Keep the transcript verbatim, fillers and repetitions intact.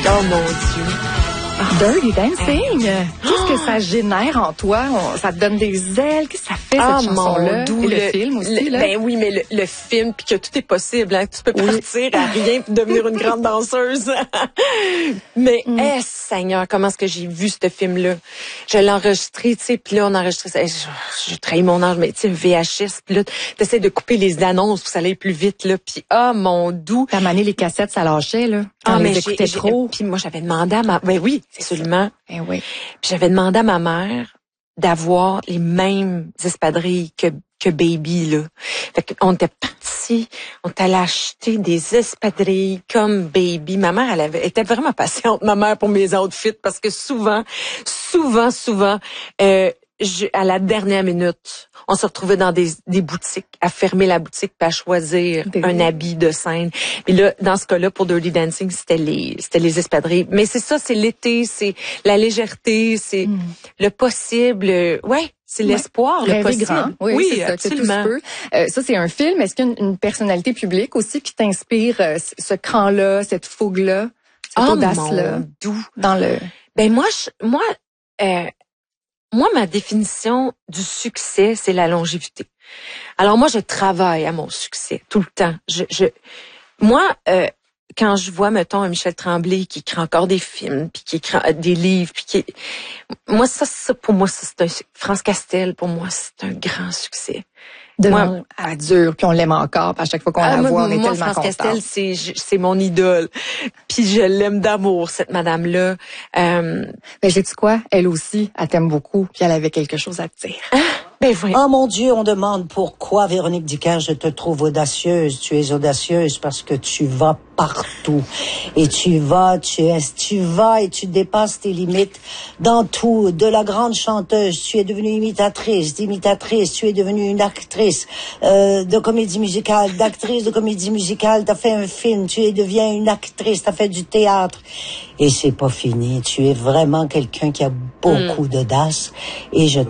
Oh mon Dieu. Dirty Dancing, qu'est-ce que ça génère en toi? On, ça te donne des ailes? Qu'est-ce que ça fait, cette Ah, chanson-là? mon Et le, le film aussi, le, là? Ben oui, mais le, le film, puis que tout est possible. Hein, tu peux Oui. partir à rien puis devenir une grande danseuse. Mais, mm. eh, Seigneur, comment est-ce que j'ai vu ce film-là? Je l'ai enregistré, tu sais, puis là, on a enregistré ça. J'ai trahi mon âge, mais tu sais, V H S, puis là, t'essaies de couper les annonces pour que ça aille plus vite, là. Puis, ah, oh, mon doux. T'as mané les cassettes, ça lâchait, là. Ah, on mais les écoutait j'ai, trop. Puis moi, j'avais demandé à ma... Ben oui, absolument. Ben oui. Puis j'avais demandé à ma mère d'avoir les mêmes espadrilles que que Baby, là. Fait qu'on était partis, on était allé acheter des espadrilles comme Baby. Ma mère, elle avait, elle était vraiment patiente, ma mère, pour mes outfits, parce que souvent, souvent, souvent, euh, je, à la dernière minute, on se retrouvait dans des, des boutiques, à fermer la boutique puis à choisir des un habit de scène. Et là, dans ce cas-là, pour Dirty Dancing, c'était les, c'était les espadrilles. Mais c'est ça, c'est l'été, c'est la légèreté, c'est mm. le possible. Ouais. C'est l'espoir, ouais. le possible. Grand. Oui, oui c'est ça, absolument. Tout euh, ça, c'est un film. Est-ce qu'il y a une, une personnalité publique aussi qui t'inspire euh, ce cran-là, cette fougue-là, cette oh, audace-là? Mon doux. Dans le... Ben moi, je, moi, euh, moi, ma définition du succès, c'est la longévité. Alors moi, je travaille à mon succès tout le temps. Je, je, moi, euh, quand je vois, mettons, un Michel Tremblay qui écrit encore des films, puis qui écrit des livres, puis qui... Moi, ça, ça pour moi, ça, c'est un... France Castel, pour moi, c'est un grand succès. De moi, à dur, puis on l'aime encore, puis à chaque fois qu'on ah, la voit, on est moi, tellement France content. Castel, c'est, c'est mon idole. Puis je l'aime d'amour, cette madame-là. Euh... Mais sais-tu quoi? Elle aussi, elle t'aime beaucoup, puis elle avait quelque chose à te dire. Ah, ben oui. Oh mon Dieu, on demande pourquoi, Véronique Dicker, je te trouve audacieuse. Tu es audacieuse parce que tu vas partout. Et tu vas, tu es, tu vas et tu dépasses tes limites dans tout. De la grande chanteuse, tu es devenue imitatrice, d'imitatrice, tu es devenue une actrice euh, de comédie musicale, d'actrice de comédie musicale. T'as fait un film, tu es deviens une actrice, t'as fait du théâtre. Et c'est pas fini. Tu es vraiment quelqu'un qui a beaucoup mm. d'audace. Et je